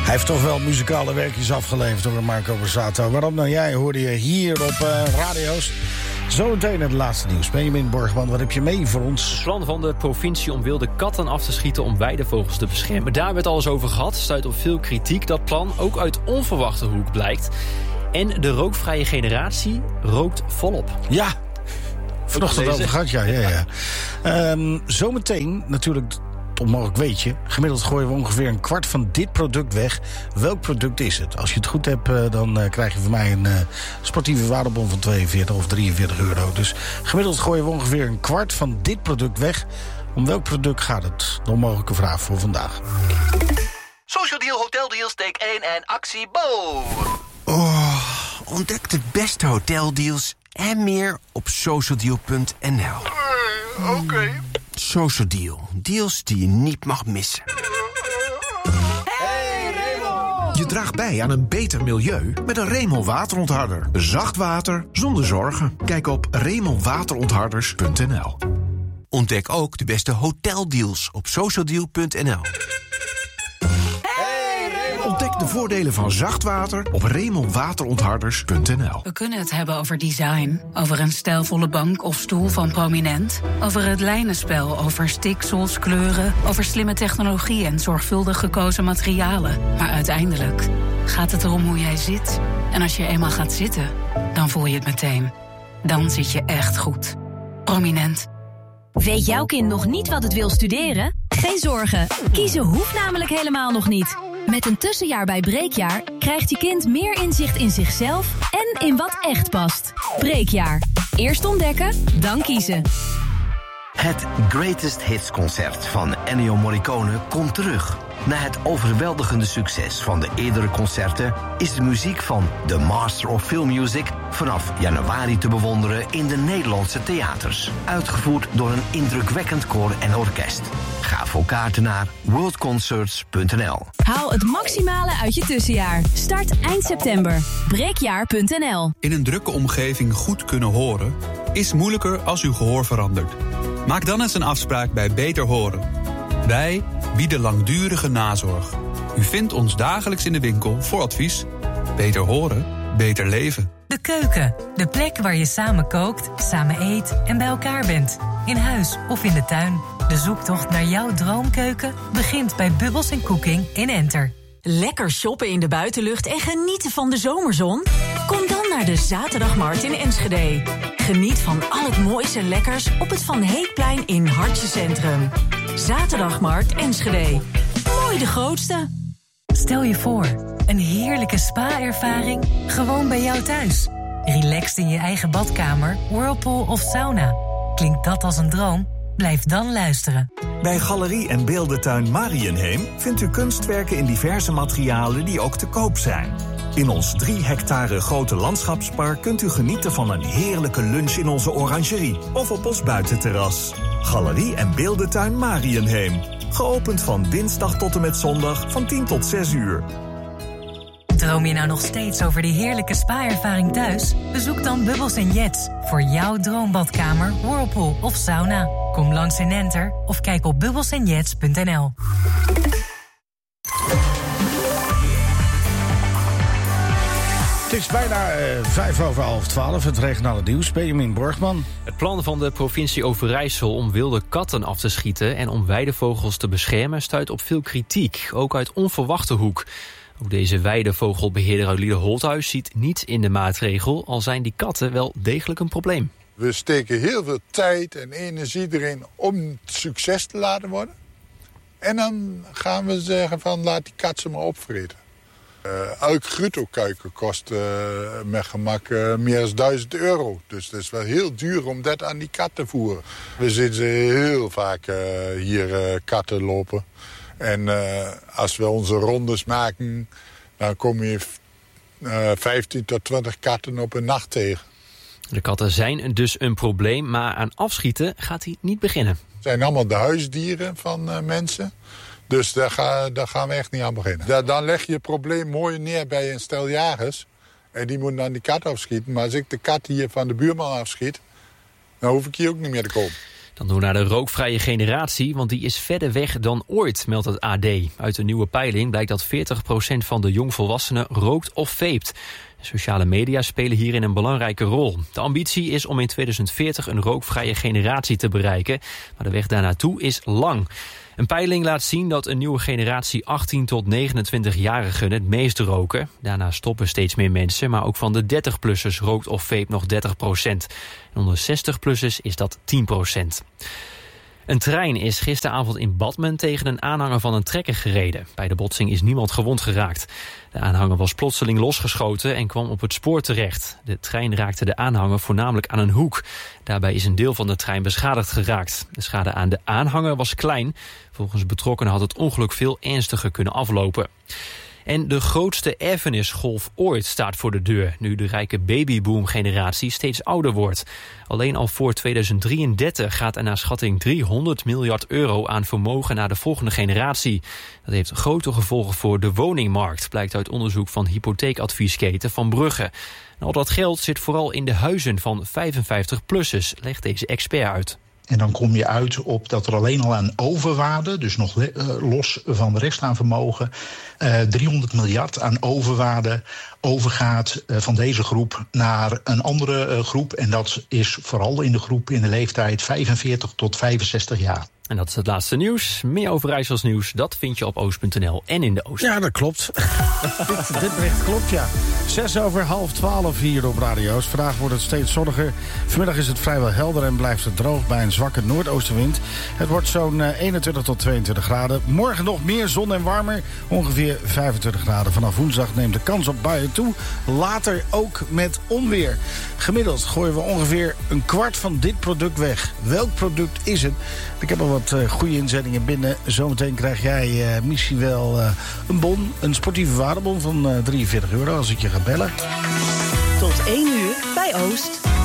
Hij heeft toch wel muzikale werkjes afgeleverd door Marco Borsato. Waarom nou jij, hoorde je hier op radio's. Zometeen het laatste nieuws. Benjamin Borgman, wat heb je mee voor ons? Het plan van de provincie om wilde katten af te schieten om weidevogels te beschermen. Daar werd alles over gehad, stuit op veel kritiek. Dat plan ook uit onverwachte hoek blijkt. En de rookvrije generatie rookt volop. Ja, vanochtend over gehad, ja. Zometeen natuurlijk... onmogelijk weet je. Gemiddeld gooien we ongeveer een kwart van dit product weg. Welk product is het? Als je het goed hebt, dan krijg je van mij een sportieve waardebon van 42 of 43 euro. Dus gemiddeld gooien we ongeveer een kwart van dit product weg. Om welk product gaat het? De onmogelijke vraag voor vandaag. Social Deal, Hotel Deals, take 1 en actie Bo. Oh, ontdek de beste hoteldeals en meer op socialdeal.nl. Oké. Social Deal. Deals die je niet mag missen. Hey Raymond! Je draagt bij aan een beter milieu met een Remel waterontharder. Zacht water zonder zorgen. Kijk op remelwaterontharders.nl. Ontdek ook de beste hoteldeals op socialdeal.nl. Ontdek de voordelen van zacht water op remelwaterontharders.nl. We kunnen het hebben over design, over een stijlvolle bank of stoel van Prominent, over het lijnenspel, over stiksels, kleuren, over slimme technologie en zorgvuldig gekozen materialen. Maar uiteindelijk gaat het erom hoe jij zit. En als je eenmaal gaat zitten, dan voel je het meteen. Dan zit je echt goed. Prominent. Weet jouw kind nog niet wat het wil studeren? Geen zorgen, kiezen hoeft namelijk helemaal nog niet. Met een tussenjaar bij Breekjaar krijgt je kind meer inzicht in zichzelf en in wat echt past. Breekjaar. Eerst ontdekken, dan kiezen. Het Greatest Hits concert van Ennio Morricone komt terug. Na het overweldigende succes van de eerdere concerten is de muziek van The Master of Film Music vanaf januari te bewonderen in de Nederlandse theaters. Uitgevoerd door een indrukwekkend koor en orkest. Ga voor kaarten naar worldconcerts.nl. Haal het maximale uit je tussenjaar. Start eind september. Breekjaar.nl. In een drukke omgeving goed kunnen horen is moeilijker als uw gehoor verandert. Maak dan eens een afspraak bij Beter Horen. Wij bieden langdurige nazorg. U vindt ons dagelijks in de winkel voor advies. Beter horen, beter leven. De keuken, de plek waar je samen kookt, samen eet en bij elkaar bent. In huis of in de tuin. De zoektocht naar jouw droomkeuken begint bij Bubbles & Cooking in Enter. Lekker shoppen in de buitenlucht en genieten van de zomerzon? Kom dan naar de Zaterdagmarkt in Enschede. Geniet van al het moois en lekkers op het Van Heekplein in Hartje Centrum. Zaterdagmarkt Enschede. Mooi de grootste. Stel je voor, een heerlijke spa-ervaring gewoon bij jou thuis. Relaxed in je eigen badkamer, whirlpool of sauna. Klinkt dat als een droom? Blijf dan luisteren. Bij Galerie en Beeldentuin Mariënheem vindt u kunstwerken in diverse materialen die ook te koop zijn. In ons 3 hectare grote landschapspark kunt u genieten van een heerlijke lunch in onze orangerie of op ons buitenterras. Galerie en Beeldentuin Mariënheem. Geopend van dinsdag tot en met zondag van 10 tot 6 uur. Droom je nou nog steeds over die heerlijke spa-ervaring thuis? Bezoek dan Bubbles & Jets voor jouw droombadkamer, whirlpool of sauna. Kom langs in Enter of kijk op bubbelsandjets.nl. Het is bijna 11:05, het regionale nieuws. Benjamin Borgman. Het plan van de provincie Overijssel om wilde katten af te schieten en om weidevogels te beschermen stuit op veel kritiek, ook uit onverwachte hoek. Ook deze weidevogelbeheerder uit Liederholthuis ziet niets in de maatregel, al zijn die katten wel degelijk een probleem. We steken heel veel tijd en energie erin om het succes te laten worden. En dan gaan we zeggen van laat die kat ze maar opvreten. Elk grutto-kuiken kost met gemak meer dan €1000. Dus het is wel heel duur om dat aan die kat te voeren. We zien ze heel vaak hier katten lopen. En als we onze rondes maken, dan kom je 15 tot 20 katten op een nacht tegen. De katten zijn dus een probleem, maar aan afschieten gaat hij niet beginnen. Het zijn allemaal de huisdieren van mensen. Dus daar gaan we echt niet aan beginnen. Dan leg je het probleem mooi neer bij een stel jagers. En die moeten dan die kat afschieten. Maar als ik de kat hier van de buurman afschiet, dan hoef ik hier ook niet meer te komen. Dan doen we naar de rookvrije generatie, want die is verder weg dan ooit, meldt het AD. Uit een nieuwe peiling blijkt dat 40% van de jongvolwassenen rookt of veept. Sociale media spelen hierin een belangrijke rol. De ambitie is om in 2040 een rookvrije generatie te bereiken, maar de weg daarnaartoe is lang. Een peiling laat zien dat een nieuwe generatie 18 tot 29-jarigen het meest roken. Daarna stoppen steeds meer mensen, maar ook van de 30-plussers rookt of veept nog 30%. En onder 60-plussers is dat 10%. Een trein is gisteravond in Badmen tegen een aanhanger van een trekker gereden. Bij de botsing is niemand gewond geraakt. De aanhanger was plotseling losgeschoten en kwam op het spoor terecht. De trein raakte de aanhanger voornamelijk aan een hoek. Daarbij is een deel van de trein beschadigd geraakt. De schade aan de aanhanger was klein. Volgens betrokkenen had het ongeluk veel ernstiger kunnen aflopen. En de grootste erfenisgolf ooit staat voor de deur, nu de rijke babyboom-generatie steeds ouder wordt. Alleen al voor 2033 gaat er naar schatting 300 miljard euro aan vermogen naar de volgende generatie. Dat heeft grote gevolgen voor de woningmarkt, blijkt uit onderzoek van hypotheekadviesketen Van Brugge. En al dat geld zit vooral in de huizen van 55-plussers, legt deze expert uit. En dan kom je uit op dat er alleen al aan overwaarde, dus nog los van de rest aan vermogen, 300 miljard aan overwaarde overgaat van deze groep naar een andere groep. En dat is vooral in de groep in de leeftijd 45 tot 65 jaar. En dat is het laatste nieuws. Meer Overijssels nieuws, dat vind je op oost.nl en in de Oost. Ja, dat klopt. dit bericht klopt, ja. 11:06 hier op Radio Oost. Vandaag wordt het steeds zonniger. Vanmiddag is het vrijwel helder en blijft het droog bij een zwakke noordoostenwind. Het wordt zo'n 21 tot 22 graden. Morgen nog meer zon en warmer. Ongeveer 25 graden. Vanaf woensdag neemt de kans op buien toe. Later ook met onweer. Gemiddeld gooien we ongeveer een kwart van dit product weg. Welk product is het? Ik heb al wat goede inzendingen binnen. Zometeen krijg jij misschien wel een bon. Een sportieve waardebon van €43 als ik je ga bellen. Tot 1 uur bij Oost.